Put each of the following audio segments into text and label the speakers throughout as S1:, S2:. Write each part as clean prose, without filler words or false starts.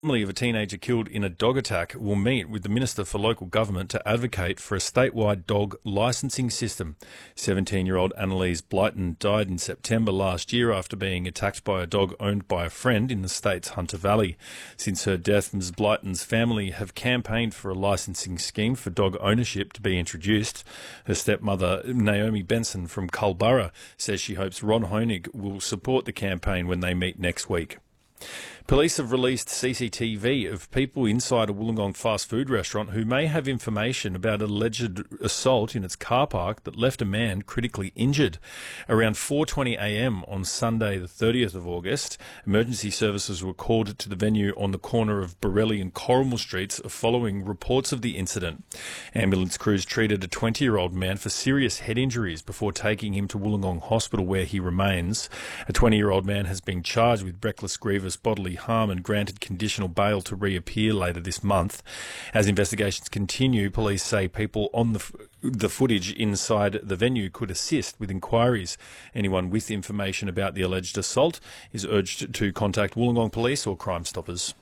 S1: family of a teenager killed in a dog attack will meet with the Minister for Local Government to advocate for a statewide dog licensing system. 17-year-old Annalise Blyton died in September last year after being attacked by a dog owned by a friend in the state's Hunter Valley. Since her death, Ms Blyton's family have campaigned for a licensing scheme for dog ownership to be introduced. Her stepmother, Naomi Benson from Culburra, says she hopes Ron Hoenig will support the campaign when they meet next week. Police have released CCTV of people inside a Wollongong fast food restaurant who may have information about alleged assault in its car park that left a man critically injured. Around 4:20am on Sunday the 30th of August, emergency services were called to the venue on the corner of Borelli and Corrimal Streets following reports of the incident. Ambulance crews treated a 20-year-old man for serious head injuries before taking him to Wollongong Hospital where he remains. A 20-year-old man has been charged with reckless grievous bodily harm and granted conditional bail to reappear later this month. As investigations continue, police say people on the footage inside the venue could assist with inquiries. Anyone with information about the alleged assault is urged to contact Wollongong Police or Crime Stoppers.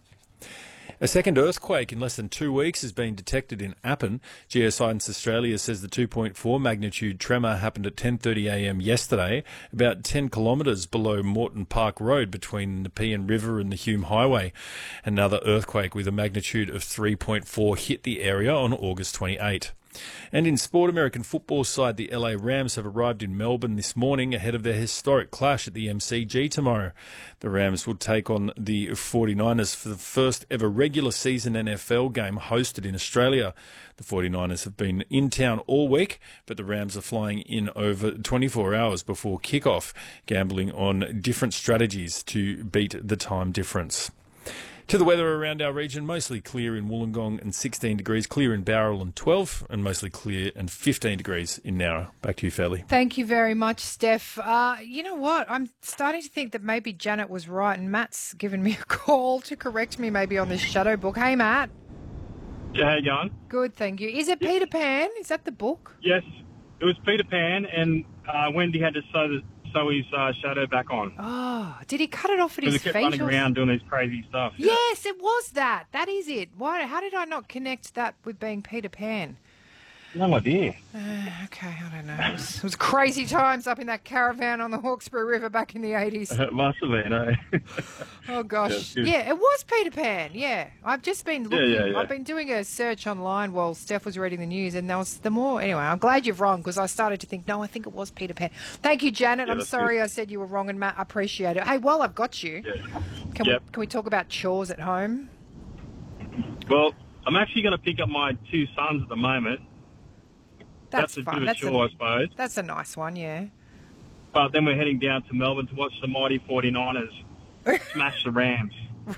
S1: A second earthquake in less than 2 weeks has been detected in Appin. Geoscience Australia says the 2.4 magnitude tremor happened at 10:30am yesterday, about 10 kilometres below Moreton Park Road between the Nepean River and the Hume Highway. Another earthquake with a magnitude of 3.4 hit the area on August 28. And in sport, American football side the LA Rams have arrived in Melbourne this morning ahead of their historic clash at the MCG tomorrow. The Rams will take on the 49ers for the first ever regular season NFL game hosted in Australia. The 49ers have been in town all week, but the Rams are flying in over 24 hours before kickoff, gambling on different strategies to beat the time difference. To the weather around our region, mostly clear in Wollongong and 16 degrees, clear in Bowral and 12, and mostly clear and 15 degrees in Nowra. Back to you, Fairley.
S2: Thank you very much, Steph. You know what? I'm starting to think that maybe Janet was right, and Matt's given me a call to correct me maybe on this shadow book. Hey, Matt.
S3: Yeah, how you going?
S2: Good, thank you. Is it Peter Pan? Is that the book?
S3: Yes, it was Peter Pan, and Wendy had to sew his shadow back on.
S2: Oh, did he cut it off at his
S3: Because
S2: feet?
S3: he kept running around doing these crazy stuff.
S2: Yes, it was that. That is it. Why? How did I not connect that with being Peter Pan?
S3: No idea.
S2: Okay, I don't know. It was crazy times up in that caravan on the Hawkesbury River back in the 80s.
S3: It must have been, eh?
S2: Oh, gosh. Yeah, it was Peter Pan, yeah. I've just been looking.
S3: Yeah.
S2: I've been doing a search online while Steph was reading the news, and there was the more... Anyway, I'm glad you're wrong, because I started to think, no, I think it was Peter Pan. Thank you, Janet. I'm sorry I said you were wrong, and Matt, I appreciate it. Hey, while I've got you, can we talk about chores at home?
S3: Well, I'm actually going to pick up my two sons at the moment. That's a
S2: fun.
S3: bit of a chore, I suppose.
S2: That's a nice one, yeah.
S3: But then we're heading down to Melbourne to watch the mighty 49ers smash the Rams.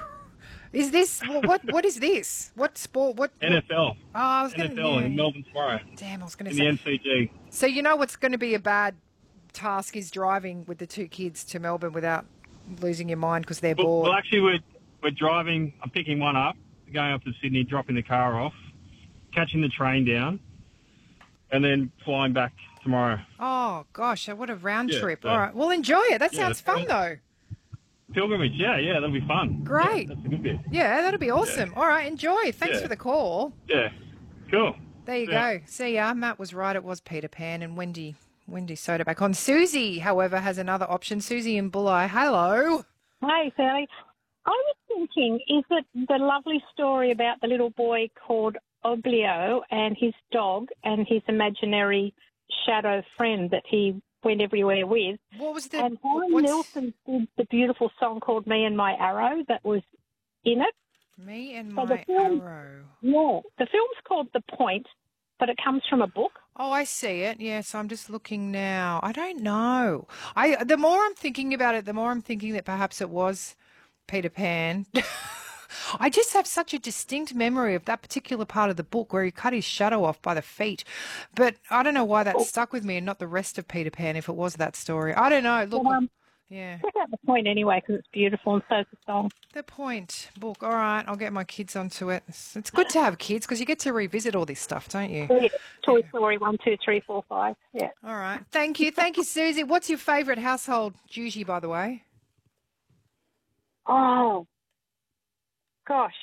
S2: Is this... What is this? What sport? What
S3: NFL.
S2: Oh, I was
S3: NFL in Melbourne tomorrow.
S2: Damn, I was going to
S3: say.
S2: In
S3: the MCG.
S2: So you know what's going to be a bad task is driving with the two kids to Melbourne without losing your mind because they're bored.
S3: Well, actually, we're driving. I'm picking one up, going up to Sydney, dropping the car off, catching the train down, and then flying back tomorrow.
S2: Oh, gosh, what a round trip.
S3: So,
S2: all right. Well, enjoy it. That sounds fun, though.
S3: Pilgrimage, yeah, that'll be fun.
S2: Great.
S3: Yeah, that's a good bit.
S2: Yeah, that'll be awesome. All right, enjoy. Thanks for the call.
S3: Yeah, cool.
S2: There you go. See ya. Matt was right. It was Peter Pan, and Wendy sewed it back on. Susie, however, has another option. Susie in Bulli. Hello.
S4: Hey, Sally. I was thinking, is it the lovely story about the little boy called Oblio and his dog and his imaginary shadow friend that he went everywhere with?
S2: What was the...
S4: And Warren Nilsson did the beautiful song called Me and My Arrow that was in it.
S2: Me and My Arrow.
S4: Yeah. The film's called The Point, but it comes from a book.
S2: Oh, I see it. Yes, I'm just looking now. I don't know. The more I'm thinking about it, the more I'm thinking that perhaps it was Peter Pan. I just have such a distinct memory of that particular part of the book where he cut his shadow off by the feet. But I don't know why that stuck with me and not the rest of Peter Pan if it was that story. I don't know. Look, yeah.
S4: Check out The Point anyway because it's beautiful and so's the song.
S2: The Point book. All right, I'll get my kids onto it. It's good to have kids because you get to revisit all this stuff, don't you?
S4: Yeah. Toy Story 1, 2, 3, 4, 5. Yeah.
S2: All right. Thank you. Thank you, Susie. What's your favourite household duty, by the way?
S4: Oh, Gosh.